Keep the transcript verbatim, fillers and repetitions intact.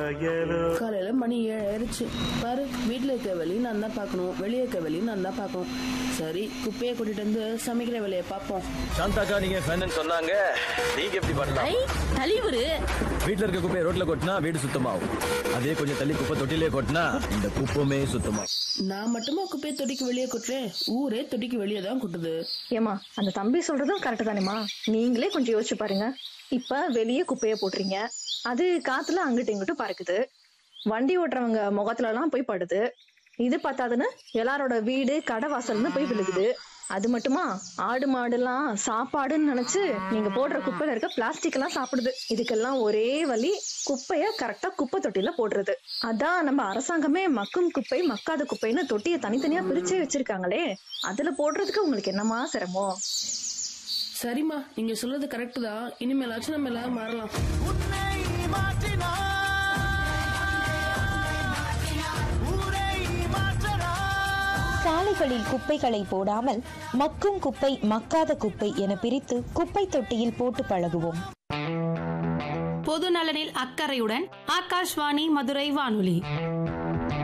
காலையில மணி ஏழு ஆயிடுச்சு பாரு. வீட்டுல இருக்க வேலையும் நான் தான் பாக்கணும், வெளியே இருக்க வேலையும் நான் தான் பாக்கணும். சரி, குப்பையை கூட்டிட்டு வந்து சமைக்கிற வேலையை பாப்போம். சாந்தாக்கா நீங்க ஃபேன் சொன்னாங்க, நீங்க எப்படி பண்ணலாம்? தலைவரு வீட்டுல இருக்க குப்பையை ரோட்ல கொட்டினா வீடு சுத்தமாகும். அதே கொஞ்சம் தள்ளி குப்பை தொட்டிலே கொட்டினா இந்த குப்பமே சுத்தமாகும். நான் மட்டுமா குப்பையை தொட்டிக்கு வெளியே கொட்டுறேன், ஊரே தொட்டிக்கு வெளியே தான் கொட்டுது. ஏமா அந்த தம்பி சொல்றதும் கரெக்ட் தானேமா. நீங்களே கொஞ்சம் யோசிச்சு பாருங்க. இப்ப வெளியே குப்பைய போட்டுறீங்க, அது காத்துல அங்கிட்டு இங்கிட்டு பறக்குது, வண்டி ஓட்டுறவங்க முகத்துல எல்லாம் போய் படுது. இது பத்தாதுன்னு எல்லாரோட வீடு கடை வாசல்னு போய் விழுகுது. அது மட்டுமா, ஆடு மாடு எல்லாம் சாப்பாடுன்னு நினைச்சு நீங்க போடுற குப்பையில இருக்க பிளாஸ்டிக் எல்லாம் சாப்பிடுது. இதுக்கெல்லாம் ஒரே வழி, குப்பைய கரெக்டா குப்பை தொட்டில போடுறது. அதான் நம்ம அரசாங்கமே மக்கும் குப்பை மக்காத குப்பைன்னு தொட்டிய தனித்தனியா பிரிச்சே வச்சிருக்காங்களே. அதுல போடுறதுக்கு உங்களுக்கு என்னமா சிரமம்? சரிம்மா, நீங்க சொல்றது கரெக்ட் தான். இனிமேலாச்சும் நம்ம எல்லாரும் மாறலாம். சாலைகளில் குப்பைகளை போடாமல் மக்கும் குப்பை மக்காத குப்பை என பிரித்து குப்பை தொட்டியில் போட்டு பழகுவோம். பொது நலனில் அக்கறையுடன் ஆகாஷ்வாணி மதுரை வானொலி.